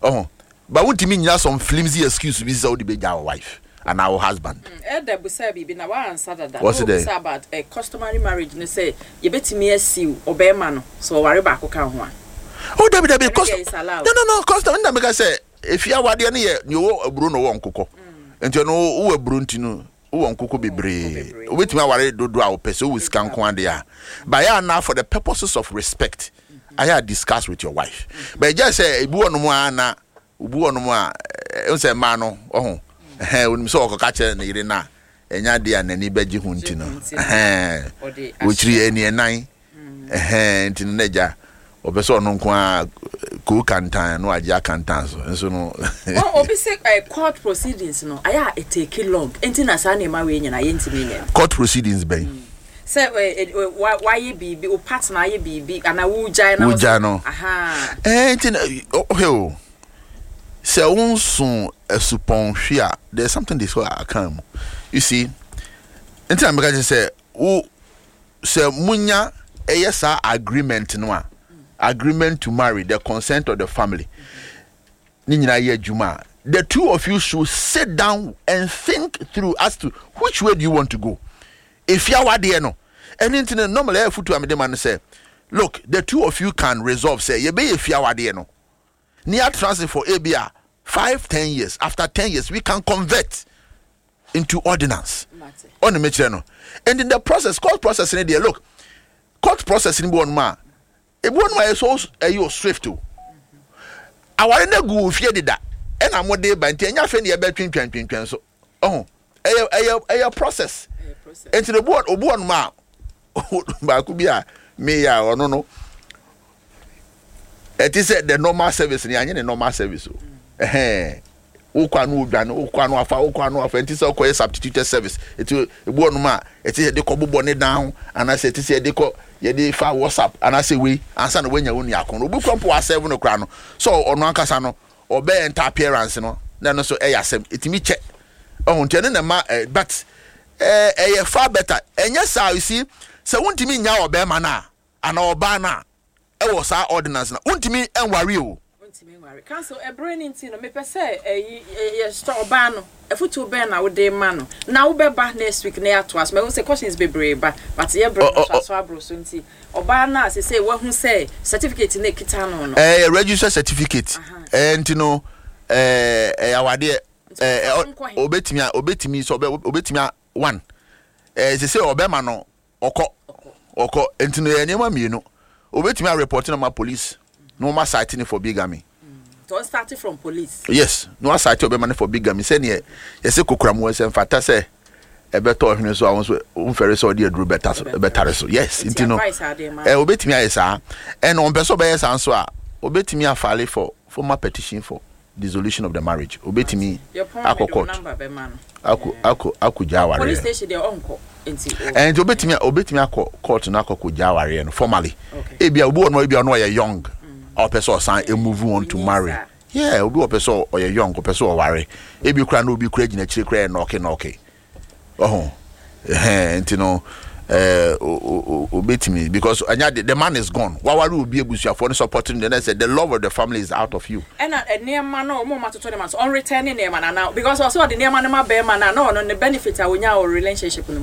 Oh, but what do you mean? You have some flimsy excuse to be so the big wife and our husband. There be say be na wa answer that. What's it there? About a customary marriage. They say you bet me a seal or bear man. So worry back who can one. Oh, there be no. Custom. Because I say if you are what you are Bruno won kuko. And you know who a Bruntino. Who kuko be brave. Wait me worry do our person who is can there. But now for the purposes of respect, I had discussed with your wife. But just say Buon Moana, Buon Moa, say Mano, oh, when so catch it na, and Yadia and any beji huntino, which any nine, and in Neja, or person non qua cook and time, no idea can dance, and so no. Oh, be sick a court proceedings, no, I take long, and in a sunny marrying and I ain't court proceedings, bay. Say why you be partner you be and I will jano. Aha. Oh, so soon a supon fear. There's something this way I come. You see, until I'm going to say, oh, so munya ASA agreement no agreement to marry, the consent of the family. Nina ye juma. The two of you should sit down and think through as to which way do you want to go. If you are there, no, and into normally I put to a man say, look, the two of you can resolve. Say, you be if you are there, no, near transit for ABR 5-10 years. After 10 years, we can convert into ordinance on the material. And in the process, court processing there, look, court processing one man, a one man is also a swift too. I want to go if you did that, and I'm one day by 10 years, and you're between so, oh, a process. And to the board of one man, Bakubia, me or no. It is the normal service, and the normal service. Ukwanu afa, it is a substituted service. It will one man, it is the cobu bonnet down, and I said, it is a deco, ye fa WhatsApp, and I say, we answer when you own yakon, we come to 7 o'clock. So, on one casano, or bear and appearance, no, then also it me check. Oh, telling them, but. Far better. And yes, sir, you see, so won't me now bear mana and our banner. It was our ordinance. Won't me and worry you. Council a brain in Tino, me per se, a store ban, a foot to ban our day man. Now be back next week near to us. My own questions be brave, but ye bring Swabro soon see. Or banner, say, what who say, certificate in the Kitano. A register certificate, and you know, our dear, obey me, so obey me. One, they say Obama no, oko, and to know me, you know, obey me reporting on my police, no more citing for bigamy. Don't start it from police. Yes, no cite Obama for bigamy. Send ye, yes, a cookram was and fata say, a better him so I was unfair so dear drew better so yes, into no, obey me, I say, and on Beso Bayas answer, obey me a file for my petition for dissolution of the marriage. Obey me, Ako court. Aku Jawari. Police station their uncle. And obey me court na Ako Jawari and formally. Ebia obo no ebia no young. Or person sign a move on to marry. Yeah, obi o person or young or person or worry. Ebi kra no obi kra gina chire kra knock. Oh. And you know obey me because the man is gone. Why will be able to for supporting the next? The love of the family is out of you. And near man no more to 20 months on returning near man now because also the near man bear man no the benefits are when your relationship with